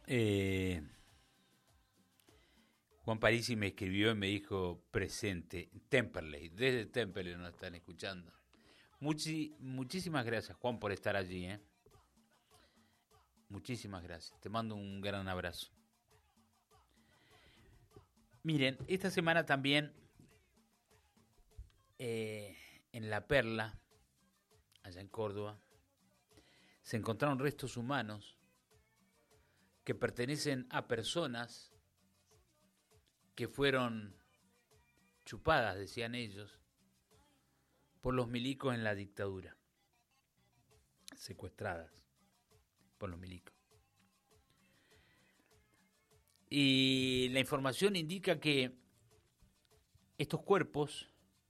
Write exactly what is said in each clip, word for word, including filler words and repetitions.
Eh, Juan Parisi me escribió y me dijo presente, Temperley, desde Temperley nos están escuchando. Muchi, muchísimas gracias, Juan, por estar allí. ¿eh? Muchísimas gracias, te mando un gran abrazo. Miren, esta semana también eh, en La Perla, allá en Córdoba, se encontraron restos humanos que pertenecen a personas que fueron chupadas, decían ellos, por los milicos en la dictadura, secuestradas por los milicos. Y la información indica que estos cuerpos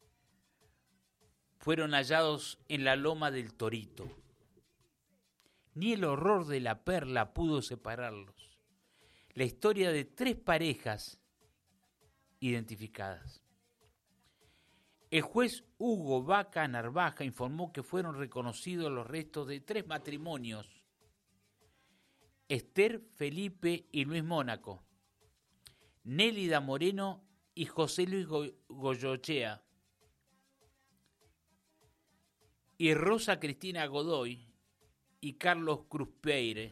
fueron hallados en la loma del Torito. Ni el horror de La Perla pudo separarlos. La historia de tres parejas identificadas. El juez Hugo Vaca Narvaja informó que fueron reconocidos los restos de tres matrimonios: Esther, Felipe y Luis Mónaco, Nélida Moreno y José Luis Goyochea, y Rosa Cristina Godoy y Carlos Cruzpeire.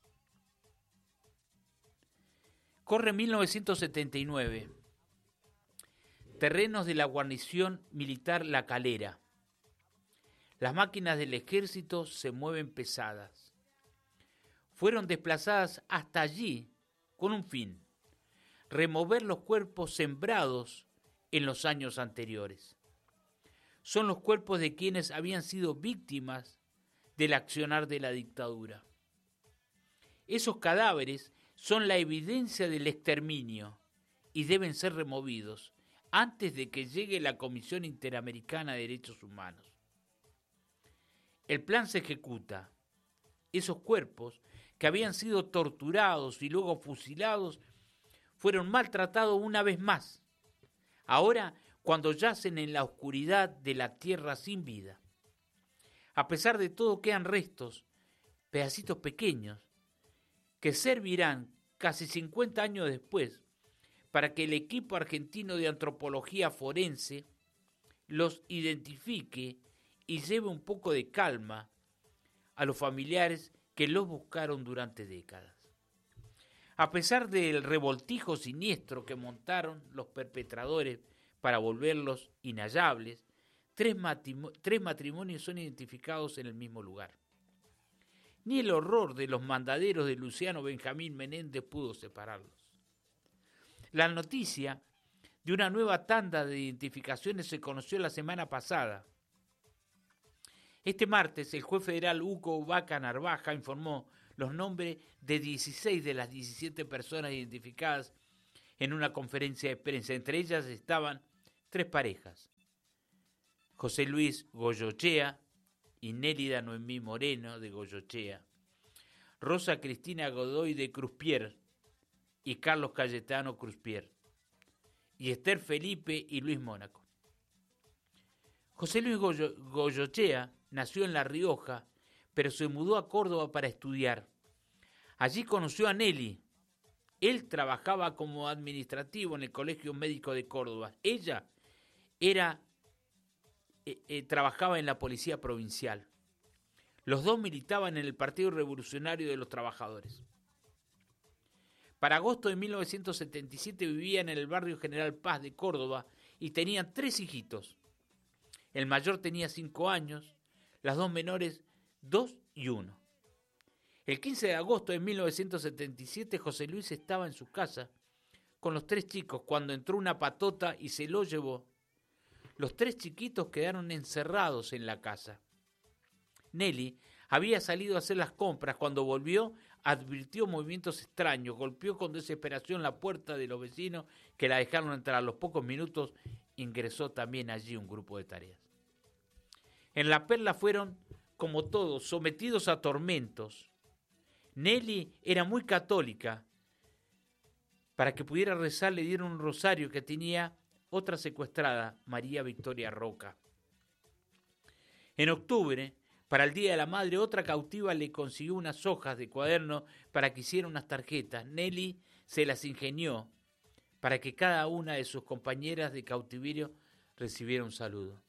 Corre mil novecientos setenta y nueve. Terrenos de la guarnición militar La Calera. Las máquinas del ejército se mueven pesadas. Fueron desplazadas hasta allí con un fin: remover los cuerpos sembrados en los años anteriores. Son los cuerpos de quienes habían sido víctimas del accionar de la dictadura. Esos cadáveres son la evidencia del exterminio y deben ser removidos antes de que llegue la Comisión Interamericana de Derechos Humanos. El plan se ejecuta. Esos cuerpos, que habían sido torturados y luego fusilados, fueron maltratados una vez más, ahora cuando yacen en la oscuridad de la tierra sin vida. A pesar de todo, quedan restos, pedacitos pequeños, que servirán casi cincuenta años después para que el equipo argentino de antropología forense los identifique y lleve un poco de calma a los familiares que los buscaron durante décadas. A pesar del revoltijo siniestro que montaron los perpetradores para volverlos inhallables, tres, matrimo- tres matrimonios son identificados en el mismo lugar. Ni el horror de los mandaderos de Luciano Benjamín Menéndez pudo separarlos. La noticia de una nueva tanda de identificaciones se conoció la semana pasada. Este martes, el juez federal Hugo Vaca Narvaja informó los nombres de dieciséis de las diecisiete personas identificadas en una conferencia de prensa. Entre ellas estaban tres parejas: José Luis Goyochea y Nélida Noemí Moreno de Goyochea, Rosa Cristina Godoy de Cruzpier y Carlos Cayetano Cruzpier, y Esther Felipe y Luis Mónaco. José Luis Goyo- Goyochea nació en La Rioja, pero se mudó a Córdoba para estudiar. Allí conoció a Nelly. Él trabajaba como administrativo en el Colegio Médico de Córdoba. Ella era, eh, eh, trabajaba en la Policía Provincial. Los dos militaban en el Partido Revolucionario de los Trabajadores. Para agosto de mil novecientos setenta y siete vivían en el barrio General Paz de Córdoba y tenían tres hijitos. El mayor tenía cinco años, las dos menores dos y uno. El quince de agosto de mil novecientos setenta y siete José Luis estaba en su casa con los tres chicos cuando entró una patota y se lo llevó. Los tres chiquitos quedaron encerrados en la casa. Nelly había salido a hacer las compras. Cuando volvió, advirtió movimientos extraños, golpeó con desesperación la puerta de los vecinos que la dejaron entrar. A los pocos minutos ingresó también allí un grupo de tareas. En La Perla fueron, como todos, sometidos a tormentos. Nelly era muy católica. Para que pudiera rezar le dieron un rosario que tenía otra secuestrada, María Victoria Roca. En octubre, Para el Día de la Madre, otra cautiva le consiguió unas hojas de cuaderno para que hiciera unas tarjetas. Nelly se las ingenió para que cada una de sus compañeras de cautiverio recibiera un saludo.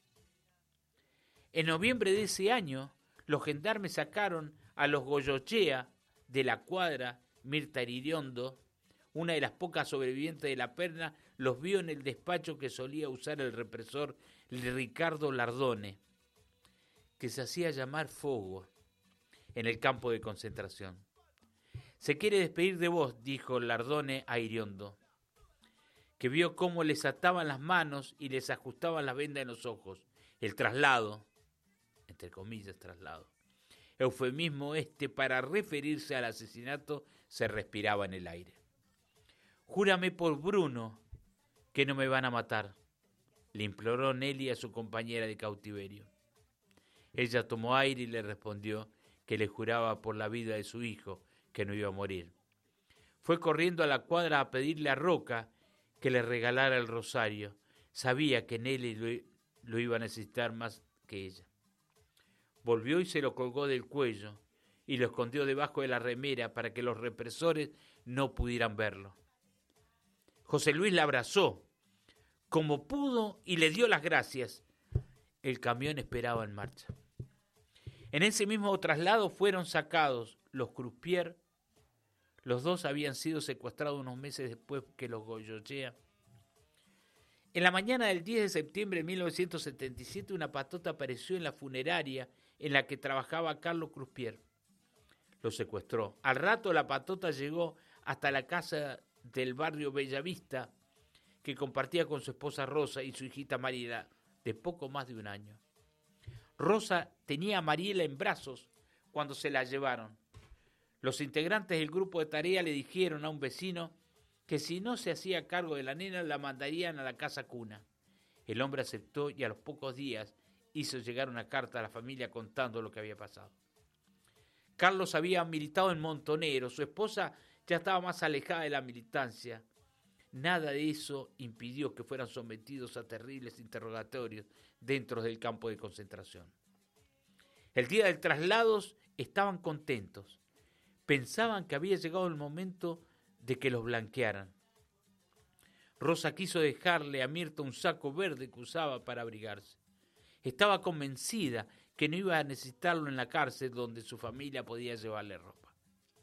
En noviembre de ese año, los gendarmes sacaron a los Goyochea de la cuadra. Mirta Iriondo, una de las pocas sobrevivientes de la Perla, los vio en el despacho que solía usar el represor Ricardo Lardone, que se hacía llamar Fogo, en el campo de concentración. «Se quiere despedir de vos», dijo Lardone a Iriondo, que vio cómo les ataban las manos y les ajustaban las vendas en los ojos. El traslado, entre comillas traslado, eufemismo este para referirse al asesinato, se respiraba en el aire. «Júrame por Bruno que no me van a matar», le imploró Nelly a su compañera de cautiverio. Ella tomó aire y le respondió que le juraba por la vida de su hijo que no iba a morir. Fue corriendo a la cuadra a pedirle a Roca que le regalara el rosario. Sabía que Nelly lo, lo iba a necesitar más que ella. Volvió y se lo colgó del cuello y lo escondió debajo de la remera para que los represores no pudieran verlo. José Luis la abrazó como pudo y le dio las gracias. El camión esperaba en marcha. En ese mismo traslado fueron sacados los Crupier. Los dos habían sido secuestrados unos meses después que los Goyochea. En la mañana del diez de septiembre de mil novecientos setenta y siete, una patota apareció en la funeraria en la que trabajaba Carlos Crupier. Lo secuestró. Al rato la patota llegó hasta la casa del barrio Bellavista, que compartía con su esposa Rosa y su hijita Mariela, de poco más de un año. Rosa tenía a Mariela en brazos cuando se la llevaron. Los integrantes del grupo de tarea le dijeron a un vecino que si no se hacía cargo de la nena la mandarían a la casa cuna. El hombre aceptó y a los pocos días hizo llegar una carta a la familia contando lo que había pasado. Carlos había militado en Montonero, su esposa ya estaba más alejada de la militancia. Nada de eso impidió que fueran sometidos a terribles interrogatorios dentro del campo de concentración. El día del traslado estaban contentos. Pensaban que había llegado el momento de que los blanquearan. Rosa quiso dejarle a Mirta un saco verde que usaba para abrigarse. Estaba convencida que no iba a necesitarlo en la cárcel donde su familia podía llevarle ropa.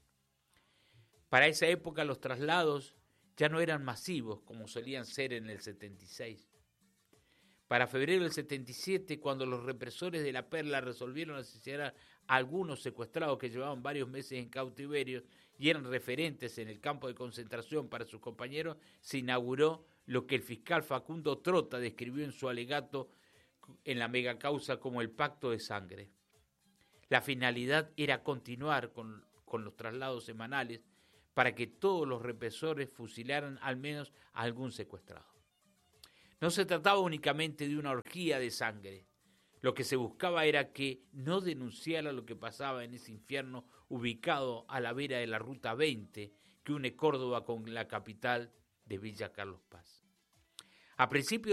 Para esa época los traslados ya no eran masivos como solían ser en el setenta y seis. Para febrero del setenta y siete, cuando los represores de la Perla resolvieron asesinar a algunos secuestrados que llevaban varios meses en cautiverio y eran referentes en el campo de concentración para sus compañeros, se inauguró lo que el fiscal Facundo Trota describió en su alegato en la megacausa como el pacto de sangre. La finalidad era continuar con, con los traslados semanales para que todos los represores fusilaran al menos a algún secuestrado. No se trataba únicamente de una orgía de sangre. Lo que se buscaba era que no denunciara lo que pasaba en ese infierno ubicado a la vera de la Ruta veinte que une Córdoba con la capital de Villa Carlos Paz. A principios